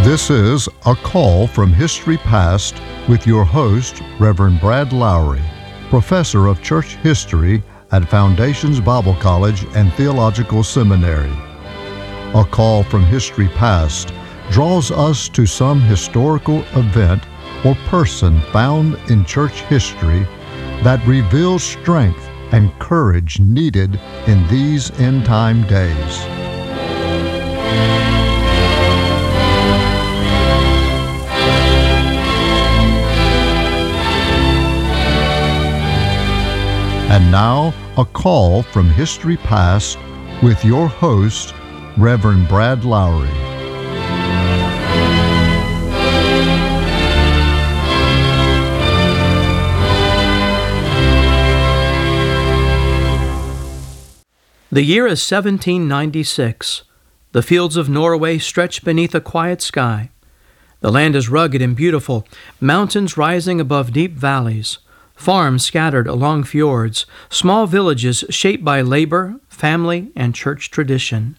This is A Call from History Past with your host, Reverend Brad Lowry, Professor of Church History at Foundations Bible College and Theological Seminary. A Call from History Past draws us to some historical event or person found in church history that reveals strength and courage needed in these end-time days. And now, a call from History Past with your host, Reverend Brad Lowry. The year is 1796. The fields of Norway stretch beneath a quiet sky. The land is rugged and beautiful, mountains rising above deep valleys, farms scattered along fjords, small villages shaped by labor, family, and church tradition.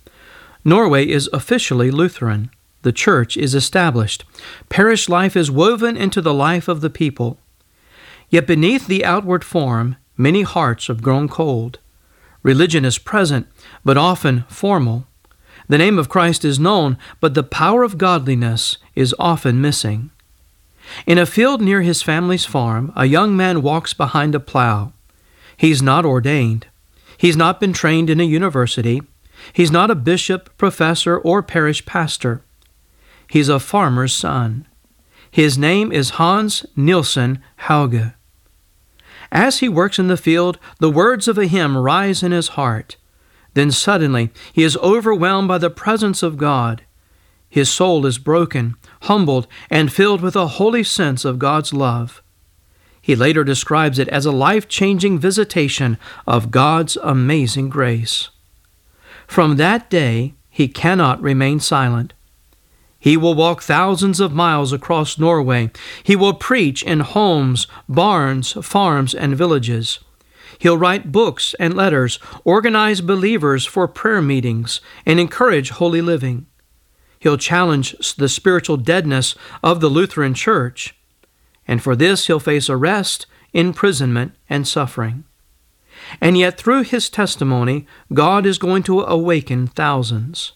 Norway is officially Lutheran. The church is established. Parish life is woven into the life of the people. Yet beneath the outward form, many hearts have grown cold. Religion is present, but often formal. The name of Christ is known, but the power of godliness is often missing. In a field near his family's farm, a young man walks behind a plow. He's not ordained. He's not been trained in a university. He's not a bishop, professor, or parish pastor. He's a farmer's son. His name is Hans Nielsen Hauge. As he works in the field, the words of a hymn rise in his heart. Then suddenly he is overwhelmed by the presence of God. His soul is broken, humbled, and filled with a holy sense of God's love. He later describes it as a life-changing visitation of God's amazing grace. From that day, he cannot remain silent. He will walk thousands of miles across Norway. He will preach in homes, barns, farms, and villages. He'll write books and letters, organize believers for prayer meetings, and encourage holy living. He'll challenge the spiritual deadness of the Lutheran Church, and for this he'll face arrest, imprisonment, and suffering. And yet through his testimony, God is going to awaken thousands.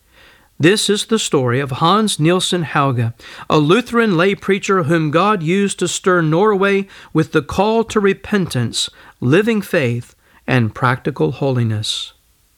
This is the story of Hans Nielsen Hauge, a Lutheran lay preacher whom God used to stir Norway with the call to repentance, living faith, and practical holiness.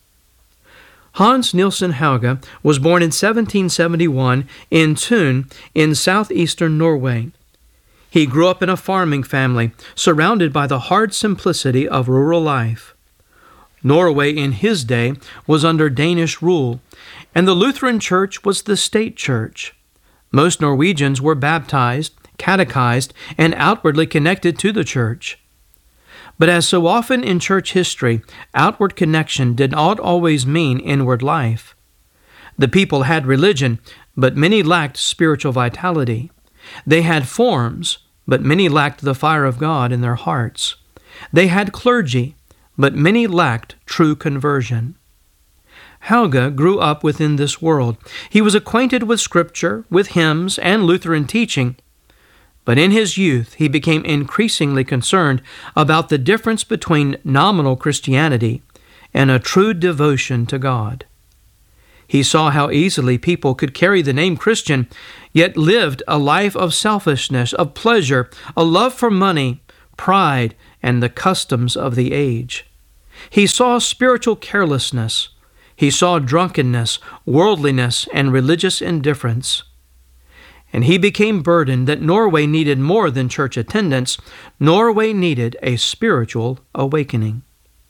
Hans Nielsen Hauge was born in 1771 in Tun in southeastern Norway. He grew up in a farming family, surrounded by the hard simplicity of rural life. Norway in his day was under Danish rule, and the Lutheran Church was the state church. Most Norwegians were baptized, catechized, and outwardly connected to the church. But as so often in church history, outward connection did not always mean inward life. The people had religion, but many lacked spiritual vitality. They had forms, but many lacked the fire of God in their hearts. They had clergy, but many lacked true conversion. Hauge grew up within this world. He was acquainted with Scripture, with hymns, and Lutheran teaching. But in his youth, he became increasingly concerned about the difference between nominal Christianity and a true devotion to God. He saw how easily people could carry the name Christian, yet lived a life of selfishness, of pleasure, a love for money, pride, and the customs of the age. He saw spiritual carelessness. He saw drunkenness, worldliness, and religious indifference. And he became burdened that Norway needed more than church attendance. Norway needed a spiritual awakening.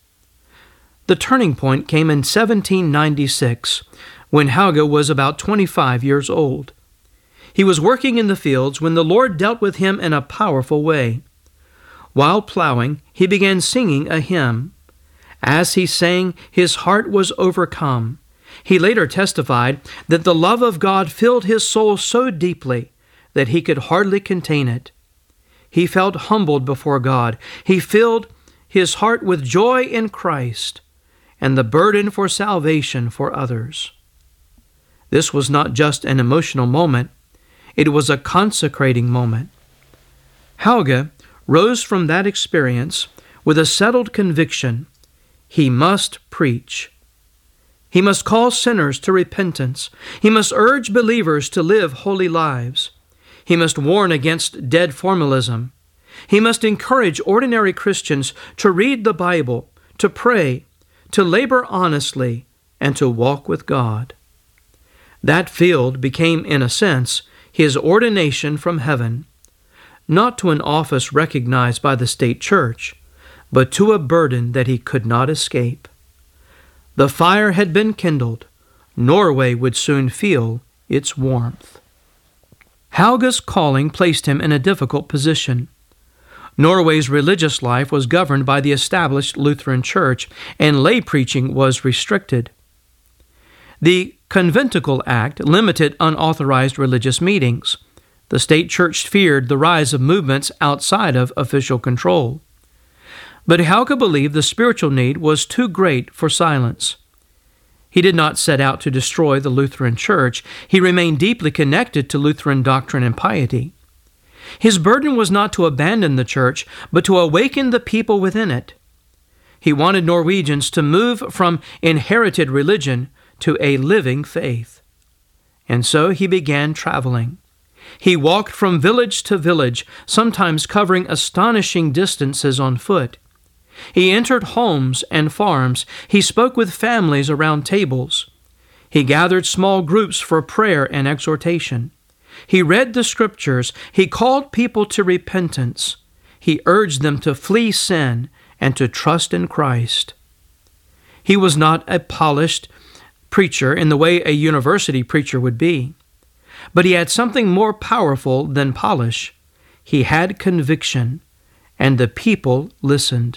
The turning point came in 1796, when Hauge was about 25 years old. He was working in the fields when the Lord dealt with him in a powerful way. While plowing, he began singing a hymn. As he sang, his heart was overcome. He later testified that the love of God filled his soul so deeply that he could hardly contain it. He felt humbled before God. He filled his heart with joy in Christ and the burden for salvation for others. This was not just an emotional moment, it was a consecrating moment. Hauge rose from that experience with a settled conviction: he must preach. He must call sinners to repentance. He must urge believers to live holy lives. He must warn against dead formalism. He must encourage ordinary Christians to read the Bible, to pray, to labor honestly, and to walk with God. That field became, in a sense, his ordination from heaven, not to an office recognized by the state church, but to a burden that he could not escape. The fire had been kindled. Norway would soon feel its warmth. Hauge's calling placed him in a difficult position. Norway's religious life was governed by the established Lutheran Church, and lay preaching was restricted. The Conventicle Act limited unauthorized religious meetings. The state church feared the rise of movements outside of official control. But Hauge believed the spiritual need was too great for silence. He did not set out to destroy the Lutheran Church. He remained deeply connected to Lutheran doctrine and piety. His burden was not to abandon the church, but to awaken the people within it. He wanted Norwegians to move from inherited religion to a living faith. And so he began traveling. He walked from village to village, sometimes covering astonishing distances on foot. He entered homes and farms. He spoke with families around tables. He gathered small groups for prayer and exhortation. He read the Scriptures. He called people to repentance. He urged them to flee sin and to trust in Christ. He was not a polished preacher in the way a university preacher would be, but he had something more powerful than polish. He had conviction, and the people listened.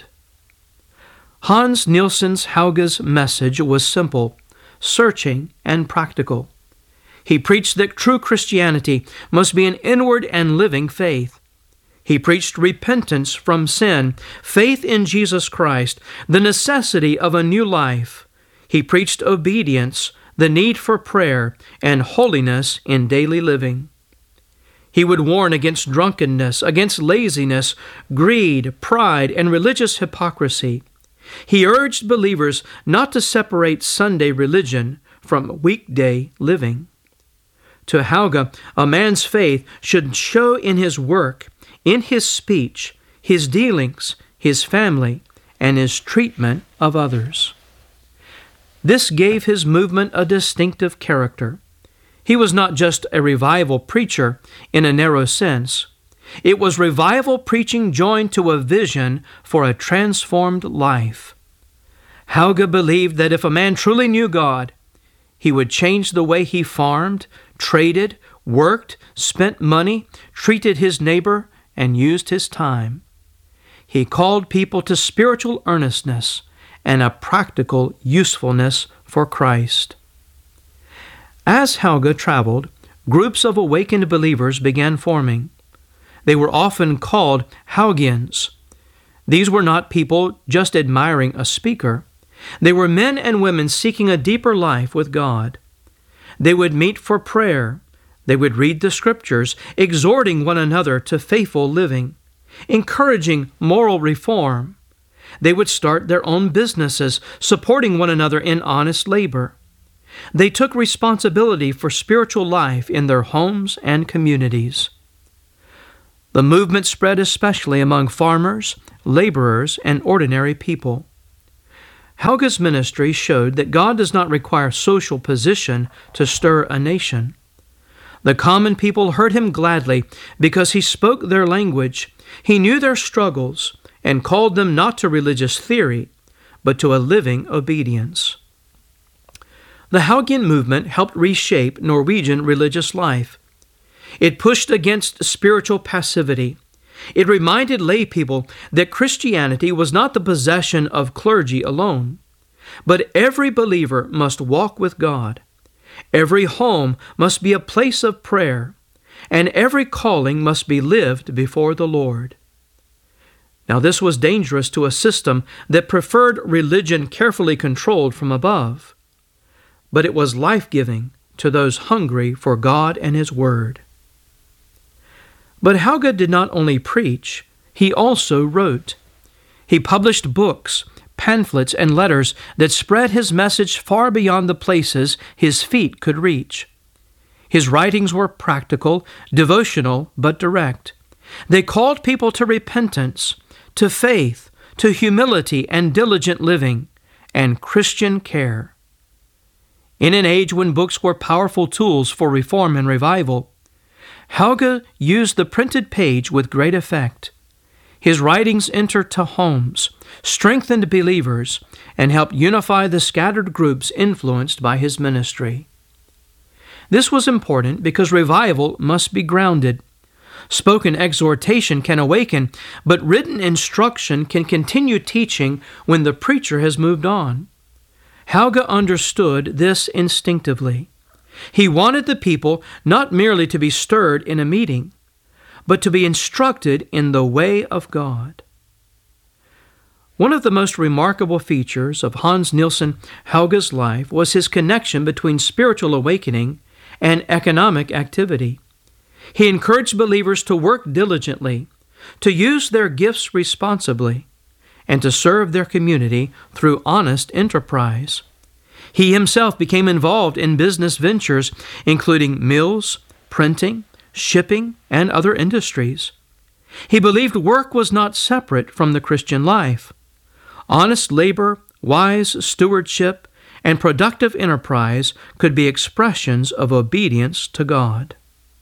Hans Nielsen Hauge's message was simple, searching, and practical. He preached that true Christianity must be an inward and living faith. He preached repentance from sin, faith in Jesus Christ, the necessity of a new life. He preached obedience, the need for prayer, and holiness in daily living. He would warn against drunkenness, against laziness, greed, pride, and religious hypocrisy. He urged believers not to separate Sunday religion from weekday living. To Hauge, a man's faith should show in his work, in his speech, his dealings, his family, and his treatment of others. This gave his movement a distinctive character. He was not just a revival preacher in a narrow sense. It was revival preaching joined to a vision for a transformed life. Hauge believed that if a man truly knew God, he would change the way he farmed, traded, worked, spent money, treated his neighbor, and used his time. He called people to spiritual earnestness and a practical usefulness for Christ. As Hauge traveled, groups of awakened believers began forming. They were often called Haugians. These were not people just admiring a speaker. They were men and women seeking a deeper life with God. They would meet for prayer. They would read the Scriptures, exhorting one another to faithful living, encouraging moral reform. They would start their own businesses, supporting one another in honest labor. They took responsibility for spiritual life in their homes and communities. The movement spread especially among farmers, laborers, and ordinary people. Hauge's ministry showed that God does not require social position to stir a nation. The common people heard him gladly because he spoke their language. He knew their struggles and called them not to religious theory, but to a living obedience. The Haugian movement helped reshape Norwegian religious life. It pushed against spiritual passivity. It reminded lay people that Christianity was not the possession of clergy alone, but every believer must walk with God. Every home must be a place of prayer, and every calling must be lived before the Lord. Now, this was dangerous to a system that preferred religion carefully controlled from above, but it was life-giving to those hungry for God and His Word. But Hauge did not only preach, he also wrote. He published books, pamphlets, and letters that spread his message far beyond the places his feet could reach. His writings were practical, devotional, but direct. They called people to repentance, to faith, to humility and diligent living, and Christian care. In an age when books were powerful tools for reform and revival, Hauge used the printed page with great effect. His writings entered to homes, strengthened believers, and helped unify the scattered groups influenced by his ministry. This was important because revival must be grounded. Spoken exhortation can awaken, but written instruction can continue teaching when the preacher has moved on. Hauge understood this instinctively. He wanted the people not merely to be stirred in a meeting, but to be instructed in the way of God. One of the most remarkable features of Hans Nielsen Hauge's life was his connection between spiritual awakening and economic activity. He encouraged believers to work diligently, to use their gifts responsibly, and to serve their community through honest enterprise. He himself became involved in business ventures, including mills, printing, shipping, and other industries. He believed work was not separate from the Christian life. Honest labor, wise stewardship, and productive enterprise could be expressions of obedience to God.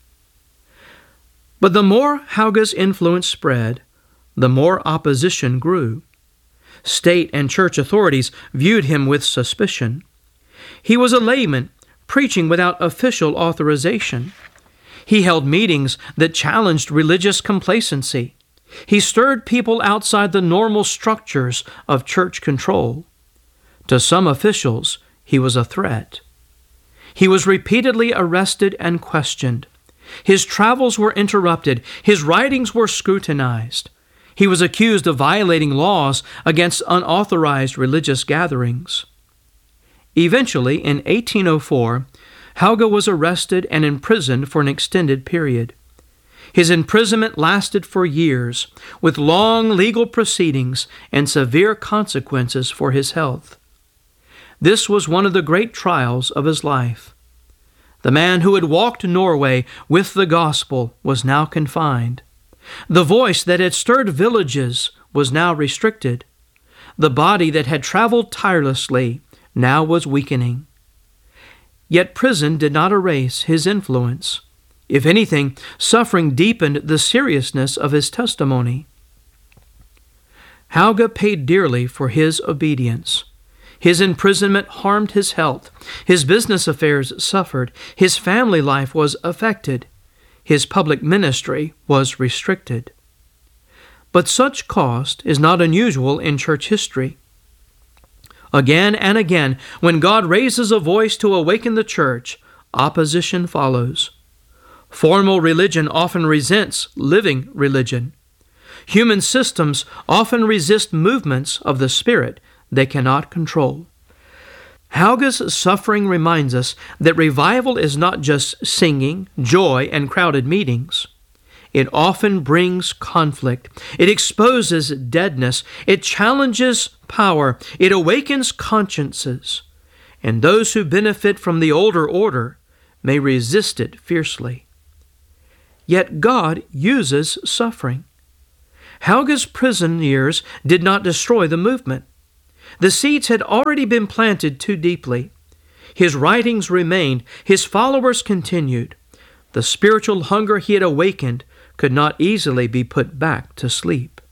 But the more Hauge's influence spread, the more opposition grew. State and church authorities viewed him with suspicion. He was a layman, preaching without official authorization. He held meetings that challenged religious complacency. He stirred people outside the normal structures of church control. To some officials, he was a threat. He was repeatedly arrested and questioned. His travels were interrupted. His writings were scrutinized. He was accused of violating laws against unauthorized religious gatherings. Eventually, in 1804, Hauge was arrested and imprisoned for an extended period. His imprisonment lasted for years, with long legal proceedings and severe consequences for his health. This was one of the great trials of his life. The man who had walked Norway with the gospel was now confined. The voice that had stirred villages was now restricted. The body that had traveled tirelessly now was weakening. Yet prison did not erase his influence. If anything, suffering deepened the seriousness of his testimony. Hauge paid dearly for his obedience. His imprisonment harmed his health. His business affairs suffered. His family life was affected. His public ministry was restricted. But such cost is not unusual in church history. Again and again, when God raises a voice to awaken the church, opposition follows. Formal religion often resents living religion. Human systems often resist movements of the Spirit they cannot control. Hauge's suffering reminds us that revival is not just singing, joy, and crowded meetings. It often brings conflict. It exposes deadness. It challenges power. It awakens consciences. And those who benefit from the older order may resist it fiercely. Yet God uses suffering. Hauge's prison years did not destroy the movement. The seeds had already been planted too deeply. His writings remained. His followers continued. The spiritual hunger he had awakened could not easily be put back to sleep.